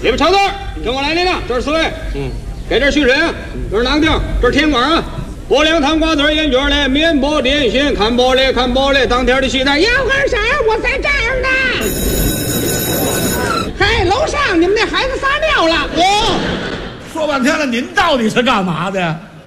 里边瞧字，跟我来领领。这是四位，给这续审，这是囊丁，这是天官啊。拨凉汤瓜子烟卷嘞，面包点心，看包嘞，看包嘞，当天的戏台。杨二婶，我在这儿呢。嗨，楼上你们那孩子撒尿了。 说半天了，您到底是干嘛的呀？